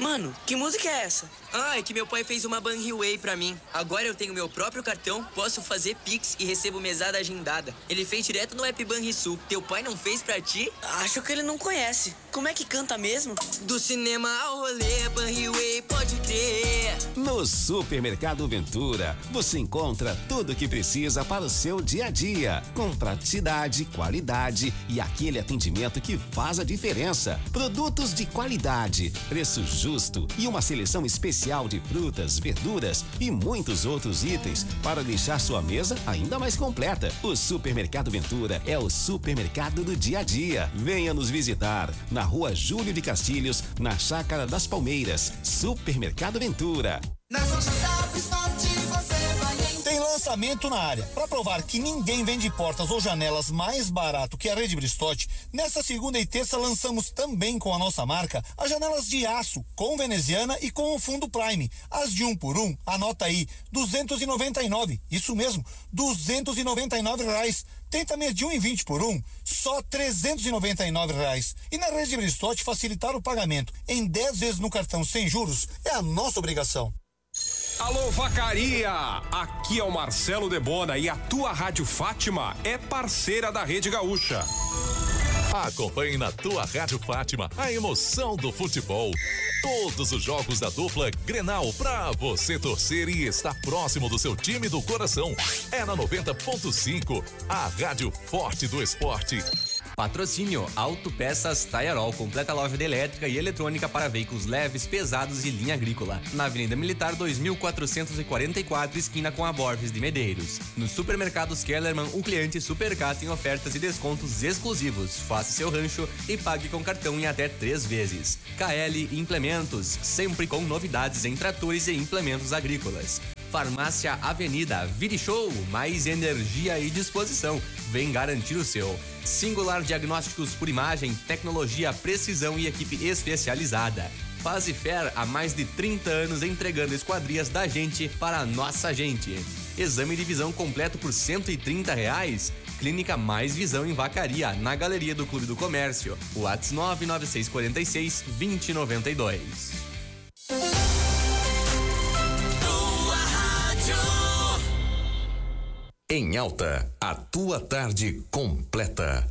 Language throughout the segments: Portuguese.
Mano, que música é essa? Ah, é que meu pai fez uma Banriway pra mim. Agora eu tenho meu próprio cartão, posso fazer Pix e recebo mesada agendada. Ele fez direto no app Banrisul. Teu pai não fez pra ti? Acho que ele não conhece. Como é que canta mesmo? Do cinema ao rolê, Banriway, pode crer. No Supermercado Ventura, você encontra tudo o que precisa para o seu dia a dia. Com praticidade, qualidade e aquele atendimento que faz a diferença. Produtos de qualidade, preço justo e uma seleção especial de frutas, verduras e muitos outros itens para deixar sua mesa ainda mais completa. O Supermercado Ventura é o supermercado do dia a dia. Venha nos visitar na Rua Júlio de Castilhos, na Chácara das Palmeiras. Supermercado Ventura. Nas lojas da Bridgestone você vai em... Tem lançamento na área. Para provar que ninguém vende portas ou janelas mais barato que a Rede Bridgestone, nesta segunda e terça lançamos também com a nossa marca as janelas de aço com veneziana e com o fundo Prime. As de 1 por 1, anota aí, 299. Isso mesmo, R$299. Tem também de 1,20 por 1, só R$399. E na Rede Bridgestone, facilitar o pagamento em 10 vezes no cartão sem juros é a nossa obrigação. Alô, Vacaria! Aqui é o Marcelo Debona e a tua Rádio Fátima é parceira da Rede Gaúcha. Acompanhe na tua Rádio Fátima a emoção do futebol. Todos os jogos da dupla Grenal pra você torcer e estar próximo do seu time do coração. É na 90.5, a rádio forte do esporte. Patrocínio Autopeças Taiarol, completa loja de elétrica e eletrônica para veículos leves, pesados e linha agrícola. Na Avenida Militar 2444, esquina com a Borges de Medeiros. Nos supermercados Kellerman, o cliente Supercar tem ofertas e descontos exclusivos. Faça seu rancho e pague com cartão em até 3 vezes. KL Implementos, sempre com novidades em tratores e implementos agrícolas. Farmácia Avenida, Vire Show, mais energia e disposição. Vem garantir o seu. Singular Diagnósticos por Imagem, tecnologia, precisão e equipe especializada. Fazifer, há mais de 30 anos entregando esquadrias da gente para a nossa gente. Exame de visão completo por R$130. Clínica Mais Visão em Vacaria, na Galeria do Clube do Comércio. WhatsApp 99646-2092. Em Alta, a tua tarde completa.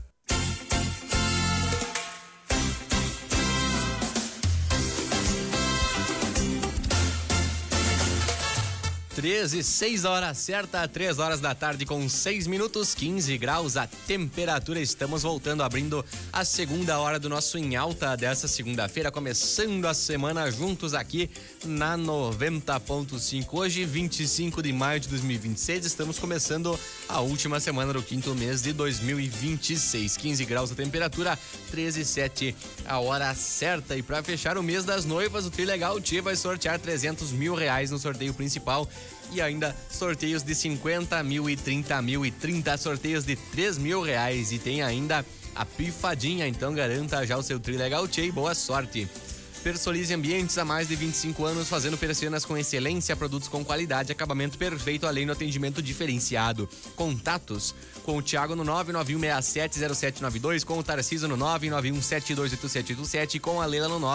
13, 6 horas certa, 3 horas da tarde com 6 minutos, 15 graus a temperatura. Estamos voltando, abrindo a segunda hora do nosso Em Alta dessa segunda-feira, começando a semana juntos aqui na 90.5. Hoje, 25 de maio de 2026, estamos começando a última semana do 5º mês de 2026. 15 graus a temperatura, 13,7 a hora certa. E para fechar o mês das noivas, o Trilegal Tia vai sortear R$300 mil no sorteio principal. E ainda sorteios de 50 mil e 30 mil e 30 sorteios de R$3 mil. E tem ainda a pifadinha, então garanta já o seu Trilegal Tia e boa sorte. Persolize Ambientes, há mais de 25 anos fazendo persianas com excelência, produtos com qualidade, acabamento perfeito, além do atendimento diferenciado. Contatos com o Thiago no 991670792, com o Tarcísio no 991728787 e com a Leila no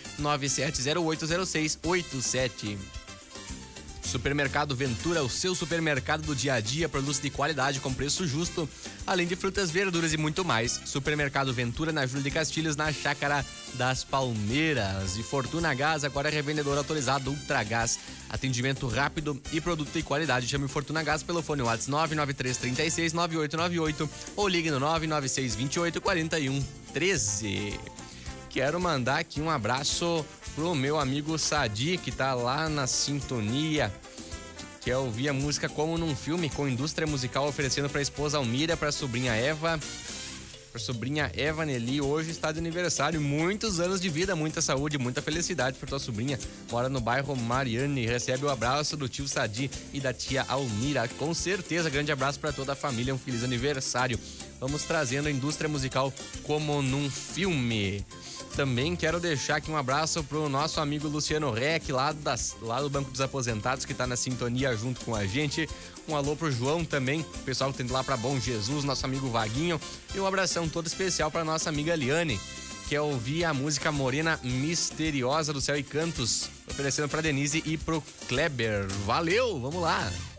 997080687. Supermercado Ventura, o seu supermercado do dia a dia, produtos de qualidade com preço justo, além de frutas, verduras e muito mais. Supermercado Ventura, na Júlio de Castilhos, na Chácara das Palmeiras. E Fortuna Gás, agora é revendedor autorizado Ultragás. Atendimento rápido e produto de qualidade. Chame o Fortuna Gás pelo fone WhatsApp 993369898 ou ligue no 996284113. Quero mandar aqui um abraço pro meu amigo Sadi, que tá lá na sintonia, que é ouvir a música Como Num Filme, com indústria musical, oferecendo pra esposa Almira, pra sobrinha Eva. Pra sobrinha Eva Nelly, hoje está de aniversário, muitos anos de vida, muita saúde, muita felicidade pra tua sobrinha. Mora no bairro Mariane, recebe o abraço do tio Sadi e da tia Almira. Com certeza, grande abraço pra toda a família, um feliz aniversário. Vamos trazendo a indústria musical Como Num Filme. Também quero deixar aqui um abraço pro nosso amigo Luciano Reck, lá do Banco dos Aposentados, que tá na sintonia junto com a gente. Um alô pro João também, o pessoal que tem lá pra Bom Jesus, nosso amigo Vaguinho. E um abração todo especial pra nossa amiga Liane, quer ouvir a música Morena Misteriosa do Céu e Cantos, oferecendo pra Denise e pro Kleber. Valeu, vamos lá.